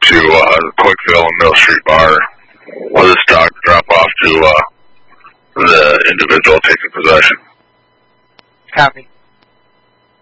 to the Quickville and Mill Street bar where the stock drop off to the individual taking possession. Copy.